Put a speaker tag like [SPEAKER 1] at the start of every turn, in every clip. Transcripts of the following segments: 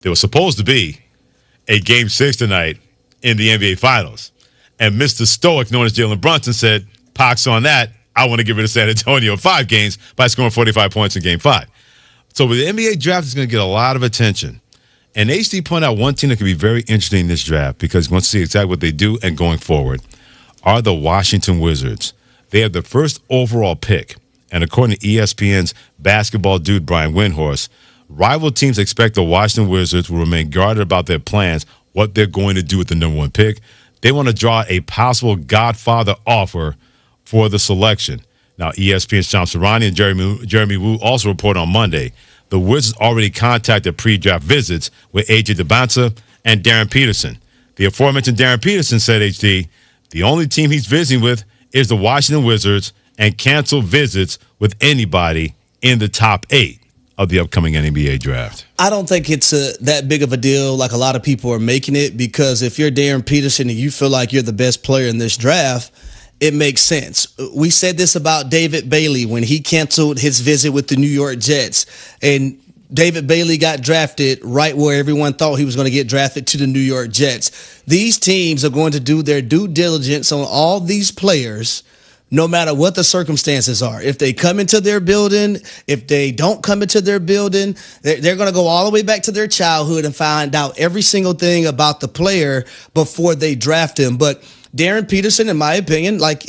[SPEAKER 1] there was supposed to be a Game 6 tonight in the NBA Finals. And Mr. Stoic, known as Jalen Brunson, said, "Pox on that. I want to get rid of San Antonio in 5 games by scoring 45 points in Game 5. So the NBA draft is going to get a lot of attention. And HD pointed out one team that could be very interesting in this draft because he wants to see exactly what they do and going forward are the Washington Wizards. They have the first overall pick. And according to ESPN's basketball dude, Brian Windhorst, rival teams expect the Washington Wizards will remain guarded about their plans, what they're going to do with the number 1 pick. They want to draw a possible Godfather offer for the selection. Now, ESPN's Sham Charania and Jeremy Woo also report on Monday the Wizards already contacted pre-draft visits with A.J. Debonta and Darren Peterson. The aforementioned Darren Peterson said, HD, the only team he's visiting with is the Washington Wizards and canceled visits with anybody in the top 8 of the upcoming NBA draft.
[SPEAKER 2] I don't think it's that big of a deal like a lot of people are making it, because if you're Darren Peterson and you feel like you're the best player in this draft, it makes sense. We said this about David Bailey when he canceled his visit with the New York Jets, and David Bailey got drafted right where everyone thought he was going to get drafted, to the New York Jets. These teams are going to do their due diligence on all these players, no matter what the circumstances are. If they come into their building, if they don't come into their building, they're going to go all the way back to their childhood and find out every single thing about the player before they draft him. But Darren Peterson, in my opinion, like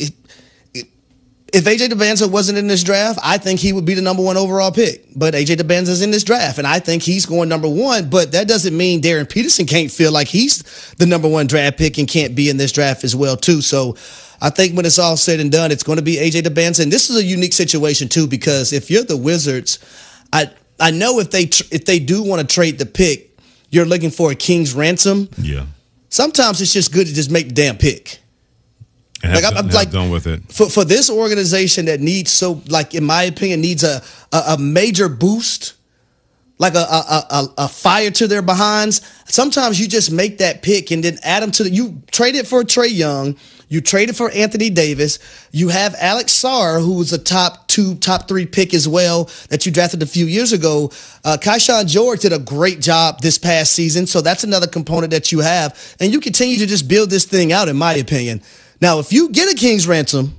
[SPEAKER 2] if A.J. Debonta wasn't in this draft, I think he would be the number 1 overall pick. But A.J. Debonta's in this draft, and I think he's going number 1. But that doesn't mean Darren Peterson can't feel like he's the number 1 draft pick and can't be in this draft as well, too. So I think when it's all said and done, it's going to be A.J. Debonta. And this is a unique situation, too, because if you're the Wizards, I know if they do want to trade the pick, you're looking for a king's ransom.
[SPEAKER 1] Yeah. Sometimes
[SPEAKER 2] it's just good to just make the damn pick.
[SPEAKER 1] And I'm done with it.
[SPEAKER 2] For this organization that needs in my opinion, needs a major boost, like a fire to their behinds. Sometimes you just make that pick and then add them to you trade it for Trae Young. You traded for Anthony Davis. You have Alex Sarr, who was a top 2, top 3 pick as well that you drafted a few years ago. Keyshawn George did a great job this past season, so that's another component that you have. And you continue to just build this thing out, in my opinion. Now, if you get a king's ransom,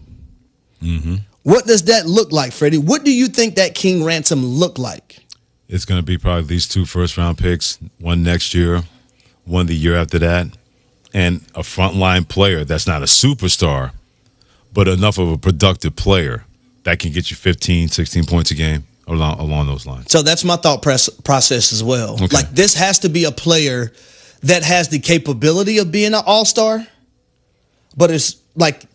[SPEAKER 2] what does that look like, Freddie? What do you think that king ransom look like?
[SPEAKER 1] It's going to be probably these 2 first-round picks, one next year, one the year after that, and a frontline player that's not a superstar, but enough of a productive player that can get you 15, 16 points a game along those lines.
[SPEAKER 2] So that's my thought process as well. Okay. Like, this has to be a player that has the capability of being an all-star, but it's like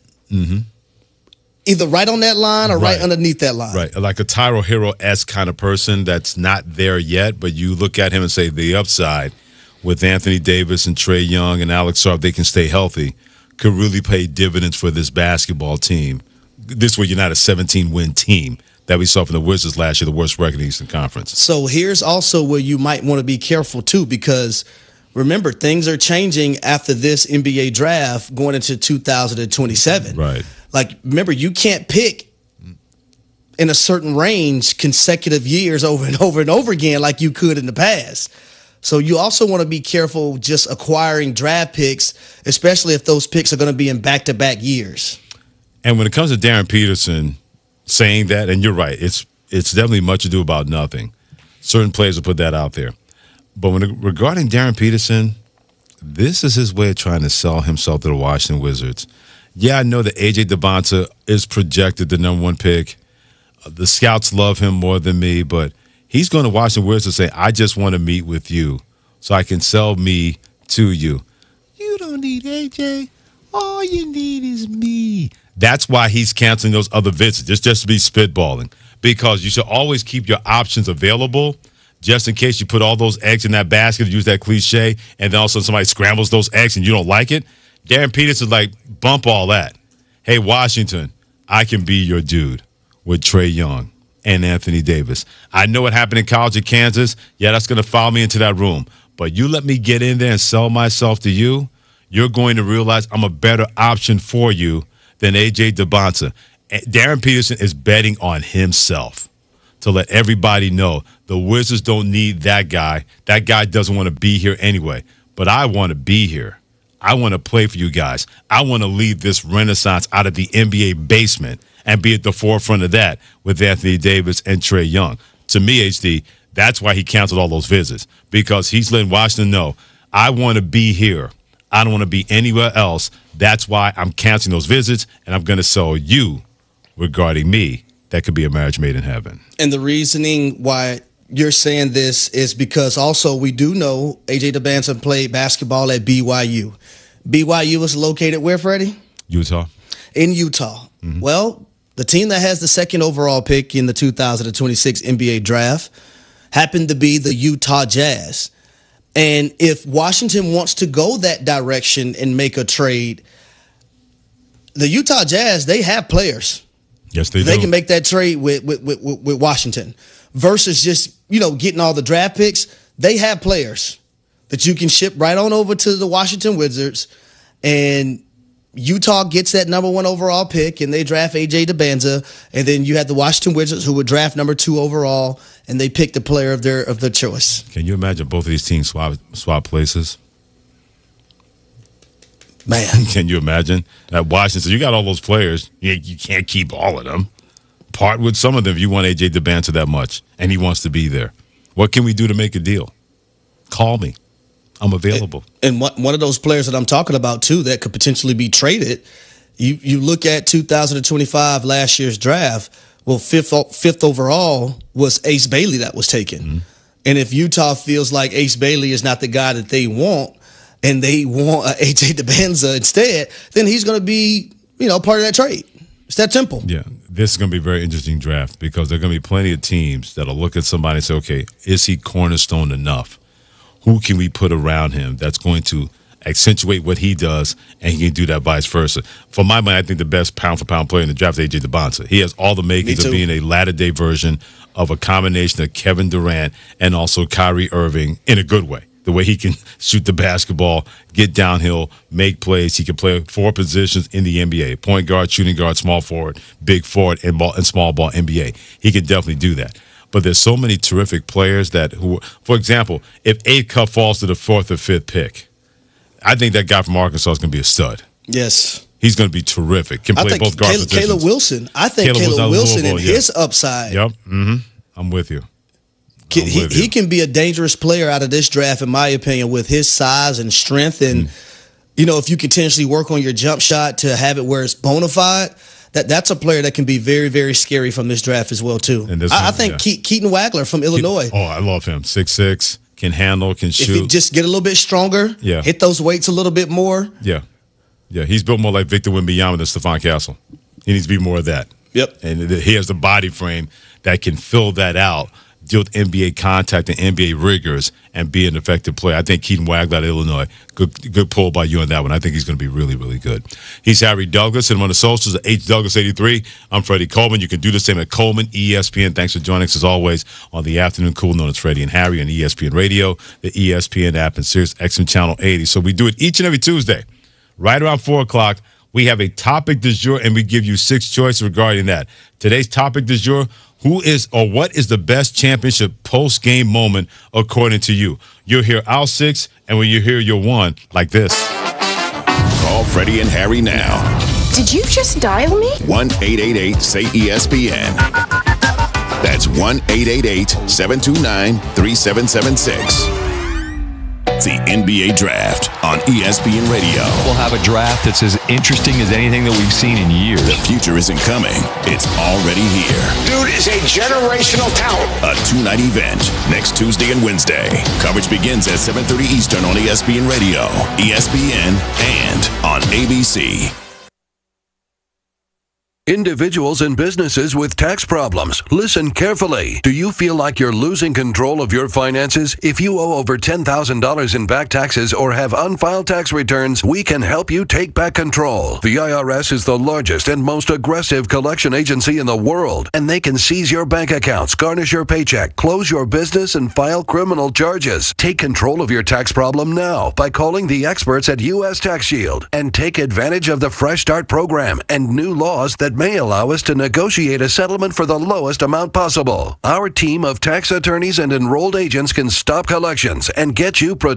[SPEAKER 2] either right on that line or right underneath that line.
[SPEAKER 1] Right, like a Tyro Hero-esque kind of person that's not there yet, but you look at him and say the upside with Anthony Davis and Trae Young and Alex Sarr, if they can stay healthy, could really pay dividends for this basketball team. This way you're not a 17-win team that we saw from the Wizards last year, the worst record in the Eastern Conference.
[SPEAKER 2] So here's also where you might want to be careful, too, because remember, things are changing after this NBA draft going into 2027.
[SPEAKER 1] Right.
[SPEAKER 2] Like, remember, you can't pick in a certain range consecutive years over and over and over again like you could in the past. So you also want to be careful just acquiring draft picks, especially if those picks are going to be in back-to-back years.
[SPEAKER 1] And when it comes to Darren Peterson saying that, and you're right, it's definitely much ado about nothing. Certain players will put that out there. But regarding Darren Peterson, this is his way of trying to sell himself to the Washington Wizards. Yeah, I know that A.J. Debonta is projected the number 1 pick. The scouts love him more than me, but he's going to Washington Wizards and say, I just want to meet with you so I can sell me to you. You don't need A.J. All you need is me. That's why he's canceling those other visits. It's just to be spitballing, because you should always keep your options available just in case you put all those eggs in that basket, to use that cliche, and then also somebody scrambles those eggs and you don't like it. Darren Peterson's like, bump all that. Hey, Washington, I can be your dude with Trae Young and Anthony Davis. I know what happened in college at Kansas. Yeah, that's going to follow me into that room. But you let me get in there and sell myself to you, you're going to realize I'm a better option for you than A.J. Debonta. Darren Peterson is betting on himself. to let everybody know the Wizards don't need that guy. That guy doesn't want to be here anyway. But I want to be here. I want to play for you guys. I want to lead this renaissance out of the NBA basement and be at the forefront of that with Anthony Davis and Trae Young. To me, HD, that's why he canceled all those visits, because he's letting Washington know, I want to be here. I don't want to be anywhere else. That's why I'm canceling those visits, and I'm going to sell you regarding me. That could be a marriage made in heaven.
[SPEAKER 2] And the reasoning why you're saying this is because also we do know A.J. Debinza played basketball at BYU. BYU is located where, Freddie?
[SPEAKER 1] Utah.
[SPEAKER 2] In Utah. Mm-hmm. Well, the team that has the second overall pick in the 2026 NBA draft happened to be the Utah Jazz. And if Washington wants to go that direction and make a trade, the Utah Jazz, they have players.
[SPEAKER 1] Yes, they do.
[SPEAKER 2] They can make that trade with Washington versus just, getting all the draft picks. They have players that you can ship right on over to the Washington Wizards, and Utah gets that number 1 overall pick, and they draft A.J. Debinza, and then you have the Washington Wizards who would draft number 2 overall, and they pick the player of their choice.
[SPEAKER 1] Can you imagine both of these teams swap places?
[SPEAKER 2] Man.
[SPEAKER 1] Can you imagine? At Washington, so you got all those players. You can't keep all of them. Part with some of them if you want A.J. Debinza that much, and he wants to be there. What can we do to make a deal? Call me. I'm available.
[SPEAKER 2] And one of those players that I'm talking about, too, that could potentially be traded, you look at 2025, last year's draft, well, fifth overall was Ace Bailey that was taken. Mm-hmm. And if Utah feels like Ace Bailey is not the guy that they want, and they want A.J. Debinza instead, then he's going to be, part of that trade. It's that simple.
[SPEAKER 1] Yeah, this is going to be a very interesting draft because there are going to be plenty of teams that'll look at somebody and say, okay, is he cornerstone enough? Who can we put around him that's going to accentuate what he does, and he can do that vice versa? For my money, I think the best pound-for-pound player in the draft is A.J. Debinza. He has all the makings of being a latter-day version of a combination of Kevin Durant and also Kyrie Irving in a good way. The way he can shoot the basketball, get downhill, make plays. He can play 4 positions in the NBA: point guard, shooting guard, small forward, big forward, and small ball NBA. He can definitely do that. But there's so many terrific players who, for example, if Cup falls to the 4th or 5th pick, I think that guy from Arkansas is going to be a stud.
[SPEAKER 2] Yes.
[SPEAKER 1] He's going to be terrific. Can play both guard positions.
[SPEAKER 2] Caleb Wilson. I think Caleb Wilson and his upside.
[SPEAKER 1] Yep. Mm-hmm. I'm with you.
[SPEAKER 2] He can be a dangerous player out of this draft, in my opinion, with his size and strength. And, if you continuously work on your jump shot to have it where it's bona fide, that's a player that can be very, very scary from this draft as well, too. I think Keaton Wagler from Illinois.
[SPEAKER 1] I love him. 6'6", can handle, can shoot.
[SPEAKER 2] If he just get a little bit stronger, hit those weights a little bit more.
[SPEAKER 1] Yeah. Yeah, he's built more like Victor Wembanyama than Stephon Castle. He needs to be more of that.
[SPEAKER 2] Yep.
[SPEAKER 1] And he has the body frame that can fill that out, deal with NBA contact and NBA rigors, and be an effective player. I think Keaton Wagler out of Illinois, good pull by you on that one. I think he's going to be really, really good. He's Harry Douglas, and on the socials at HDouglas83. I'm Freddie Coleman. You can do the same at Coleman ESPN. Thanks for joining us, as always, on the afternoon cool known as Freddie and Harry on ESPN Radio, the ESPN app, and Sirius XM Channel 80. So we do it each and every Tuesday, right around 4 o'clock. We have a topic du jour, and we give you 6 choices regarding that. Today's topic du jour: what is the best championship post-game moment according to you? You'll hear our 6, and when you hear your 1, like this.
[SPEAKER 3] Call Freddie and Harry now.
[SPEAKER 4] Did you just dial me?
[SPEAKER 3] 1-888-SAY-ESPN. That's 1-888-729-3776. The NBA Draft on ESPN Radio.
[SPEAKER 5] We'll have a draft that's as interesting as anything that we've seen in years.
[SPEAKER 3] The future isn't coming. It's already here.
[SPEAKER 6] Dude is a generational talent.
[SPEAKER 3] A 2-night event next Tuesday and Wednesday. Coverage begins at 7:30 Eastern on ESPN Radio, ESPN, and on ABC.
[SPEAKER 7] Individuals and businesses with tax problems, listen carefully. Do you feel like you're losing control of your finances? If you owe over $10,000 in back taxes or have unfiled tax returns, we can help you take back control. The IRS is the largest and most aggressive collection agency in the world, and they can seize your bank accounts, garnish your paycheck, close your business, and file criminal charges. Take control of your tax problem now by calling the experts at U.S. Tax Shield and take advantage of the Fresh Start program and new laws that may allow us to negotiate a settlement for the lowest amount possible. Our team of tax attorneys and enrolled agents can stop collections and get you protected.